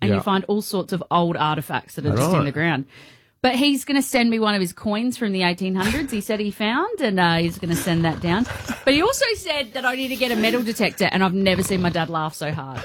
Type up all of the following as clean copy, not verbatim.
and you find all sorts of old artifacts that are just in the ground. But he's going to send me one of his coins from the 1800s, he said he found, and he's going to send that down. But he also said that I need to get a metal detector, and I've never seen my dad laugh so hard.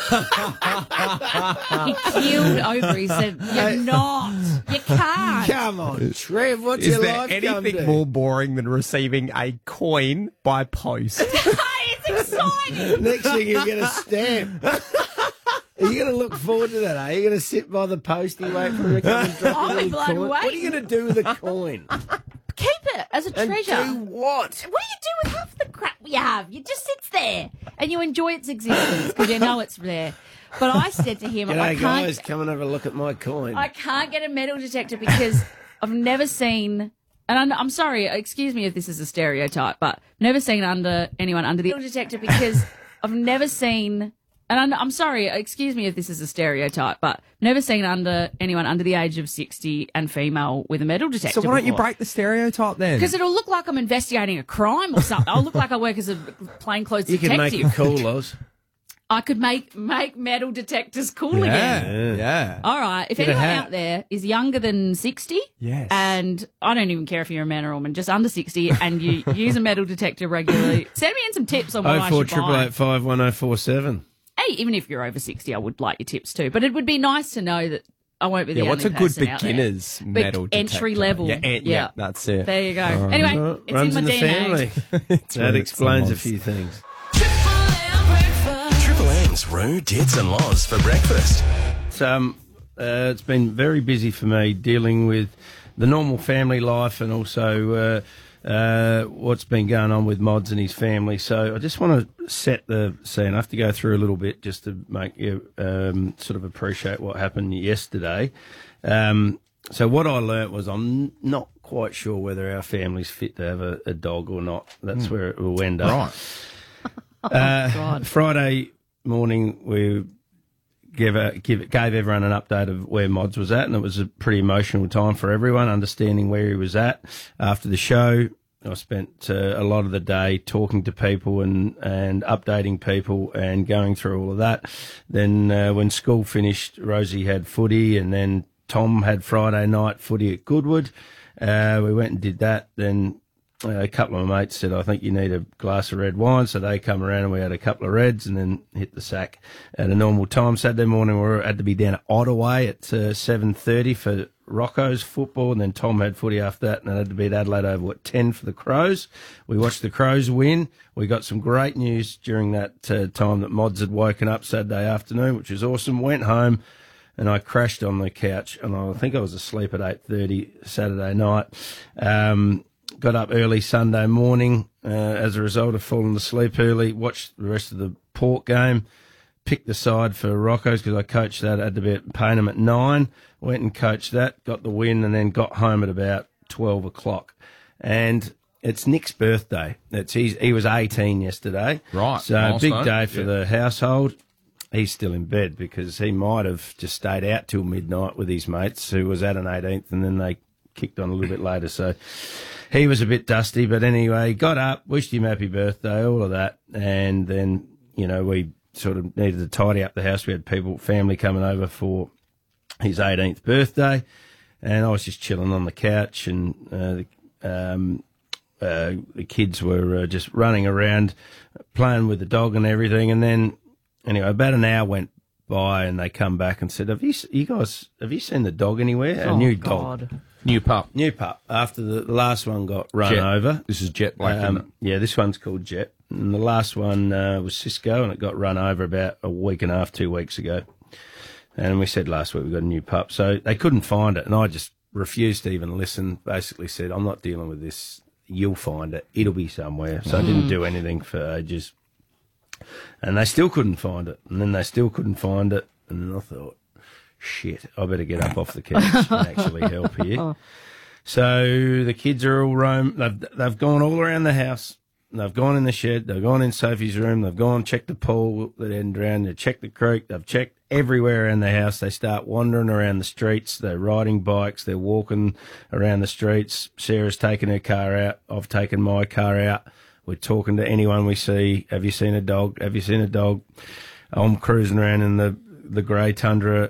He keeled over. He said, "You're not. You can't." Come on, Trev, what's Is your there life come anything to? more boring than receiving a coin by post? It's exciting. Next thing you get a stamp. Are you going to look forward to that? Are you going to sit by the postie, wait for him to come and drop I'll a be little blown coin? away. What are you going to do with the coin? Keep it as a And treasure. do what? What do you do with half the crap we have? It just sits there, and you enjoy its existence because you know it's there. But I said to him, G'day, guys. Come and have a look at my coin. I can't get a metal detector because I've never seen, and I'm sorry, excuse me if this is a stereotype, but never seen anyone under the metal detector because I've never seen, and I'm sorry, excuse me if this is a stereotype, but never seen anyone under the age of 60 and female with a metal detector. So why don't you before. break the stereotype then? Because it'll look like I'm investigating a crime or something. I'll look like I work as a plainclothes You detective. can make it cool, Oz. I could make metal detectors cool again. Yeah. All right. If Get a anyone hat. out there is younger than 60, Yes. and I don't even care if you're a man or a woman, just under 60, and you use a metal detector regularly, send me in some tips on what I should buy. 048851047. Hey, even if you're over 60, I would like your tips too. But it would be nice to know that I won't be the Yeah, what's only a good person out there. beginner's metal detector? Entry level. Yeah, that's it. There you go. Anyway, it's Runs in my in the DNA. family. That right, explains a someone's- few things. Triple M's Roo, Tits and Loz for breakfast. It's been very busy for me dealing with the normal family life and also what's been going on with Mods and his family. So I just want to set the scene. I have to go through a little bit just to make you sort of appreciate what happened yesterday. So what I learnt was I'm not quite sure whether our family's fit to have a dog or not. That's where it will end up. God. Friday morning, we gave everyone an update of where Mods was at, and it was a pretty emotional time for everyone, understanding where he was at. After the show, I spent a lot of the day talking to people and updating people and going through all of that. Then when school finished, Rosie had footy, and then Tom had Friday night footy at Goodwood. We went and did that. Then a couple of my mates said, I think you need a glass of red wine. So they come around and we had a couple of reds and then hit the sack at a normal time. Saturday morning, we had to be down at Ottaway at 7:30 for Rocco's football. And then Tom had footy after that, and it had to be at Adelaide Oval at 10 for the Crows. We watched the Crows win. We got some great news during that time that Mods had woken up Saturday afternoon, which was awesome. Went home and I crashed on the couch, and I think I was asleep at 8:30 Saturday night. Got up early Sunday morning as a result of falling asleep early, watched the rest of the Port game, picked the side for Rocco's because I coached that. I had to be at Payneham at 9, went and coached that, got the win, and then got home at about 12 o'clock. And it's Nick's birthday. He was 18 yesterday. Right, So milestone. big day for the household. He's still in bed because he might have just stayed out till midnight with his mates who was at an 18th, and then they kicked on a little bit later. So he was a bit dusty, but anyway, got up, wished him happy birthday, all of that. And then, we sort of needed to tidy up the house. We had family coming over for his 18th birthday. And I was just chilling on the couch, and the kids were just running around, playing with the dog and everything. And then, anyway, about an hour went by, and they come back and said, have you seen the dog anywhere? A new dog. New pup. New pup. After the last one got run Jet. over. This is Jet Black, isn't it? Yeah, this one's called Jet. And the last one was Cisco, and it got run over about a week and a half, 2 weeks ago. And we said last week we got a new pup. So they couldn't find it, and I just refused to even listen, basically said, I'm not dealing with this. You'll find it. It'll be somewhere. So I didn't do anything for ages. And they still couldn't find it. And then they still couldn't find it. And then I thought, shit, I better get up off the couch and actually help here. So the kids are all they've gone all around the house. They've gone in the shed. They've gone in Sophie's room. They've gone, checked the pool that ended around. They've checked the creek. They've checked everywhere around the house. They start wandering around the streets. They're riding bikes. They're walking around the streets. Sarah's taken her car out. I've taken my car out. We're talking to anyone we see. Have you seen a dog? Have you seen a dog? I'm cruising around in the grey Tundra